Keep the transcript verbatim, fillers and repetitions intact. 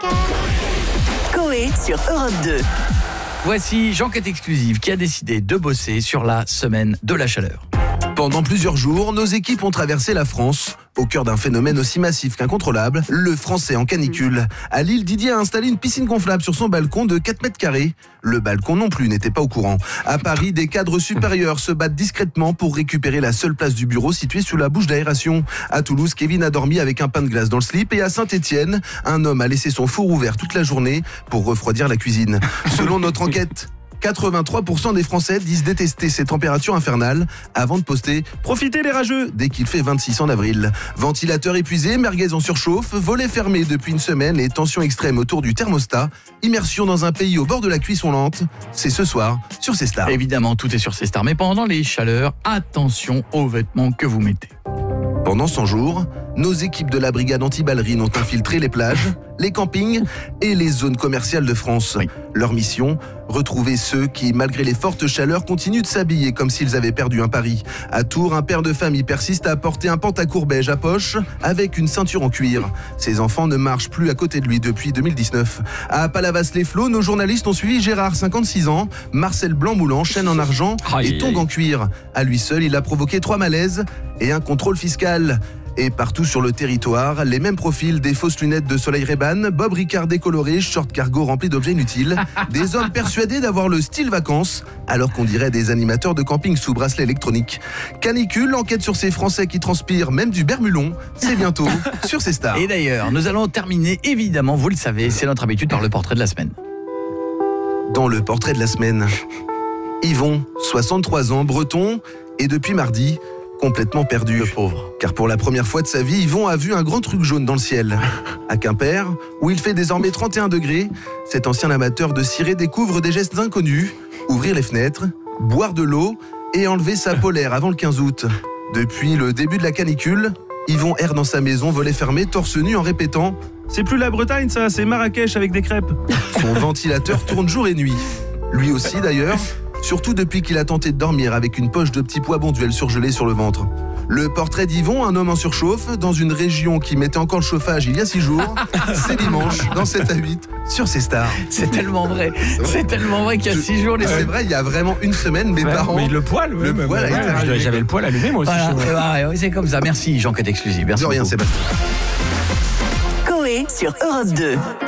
Coé sur Europe deux. Voici J'enquête exclusive qui a décidé de bosser sur la semaine de la chaleur. Pendant plusieurs jours, nos équipes ont traversé la France, au cœur d'un phénomène aussi massif qu'incontrôlable, le français en canicule. À Lille, Didier a installé une piscine gonflable sur son balcon de quatre mètres carrés. Le balcon non plus n'était pas au courant. À Paris, des cadres supérieurs se battent discrètement pour récupérer la seule place du bureau située sous la bouche d'aération. À Toulouse, Kevin a dormi avec un pain de glace dans le slip. Et à Saint-Étienne, un homme a laissé son four ouvert toute la journée pour refroidir la cuisine. Selon notre enquête, quatre-vingt-trois pour cent des Français disent détester ces températures infernales avant de poster « Profitez les rageux » dès qu'il fait vingt-six en avril. Ventilateur épuisé, merguez en surchauffe, volets fermés depuis une semaine et tension extrême autour du thermostat. Immersion dans un pays au bord de la cuisson lente. C'est ce soir sur C Star. Évidemment, tout est sur C Star, mais pendant les chaleurs, attention aux vêtements que vous mettez. Pendant cent jours, nos équipes de la brigade anti-ballerine ont infiltré les plages, les campings et les zones commerciales de France. Oui. Leur mission, retrouver ceux qui, malgré les fortes chaleurs, continuent de s'habiller comme s'ils avaient perdu un pari. À Tours, un père de famille persiste à porter un pantacourt beige à poche avec une ceinture en cuir. Ses enfants ne marchent plus à côté de lui depuis deux mille dix-neuf. À Palavas-les-Flots, nos journalistes ont suivi Gérard, cinquante-six ans, Marcel Blanc-Moulant, chaîne en argent Aïe, et tongs aïe. en cuir. À lui seul, il a provoqué trois malaises et un contrôle fiscal. Et partout sur le territoire, les mêmes profils, des fausses lunettes de soleil Ray-Ban, Bob Ricard décoloré, short cargo rempli d'objets inutiles, des hommes persuadés d'avoir le style vacances, alors qu'on dirait des animateurs de camping sous bracelet électronique. Canicule, enquête sur ces Français qui transpirent même du bermulon, c'est bientôt sur C Star. Et d'ailleurs, nous allons terminer, évidemment, vous le savez, c'est notre habitude, par le portrait de la semaine. Dans le portrait de la semaine, Yvon, soixante-trois ans, breton, et depuis mardi, complètement perdu. Le pauvre. Car pour la première fois de sa vie, Yvon a vu un grand truc jaune dans le ciel. À Quimper, où il fait désormais trente et un degrés, cet ancien amateur de ciré découvre des gestes inconnus, ouvrir les fenêtres, boire de l'eau et enlever sa polaire avant le quinze août. Depuis le début de la canicule, Yvon erre dans sa maison, volet fermé, torse nu en répétant « C'est plus la Bretagne ça, c'est Marrakech avec des crêpes ». Son ventilateur tourne jour et nuit. Lui aussi d'ailleurs, surtout depuis qu'il a tenté de dormir avec une poche de petits pois bonduels surgelés sur le ventre. Le portrait d'Yvon, un homme en surchauffe, dans une région qui mettait encore le chauffage il y a six jours. C'est dimanche, dans sept à huit, sur C Star. C'est tellement vrai. C'est tellement vrai qu'il y a six jours, les C'est vrai, il y a vraiment une semaine, mes Ouais, parents... mais le poil, Le ouais, poil a ouais, été ouais, allumé. j'avais le poil allumé moi aussi. Voilà, chez moi. et ouais, c'est comme ça. Merci, J'enquête exclusive. Merci De rien, beaucoup. Sébastien. Coé sur Europe deux.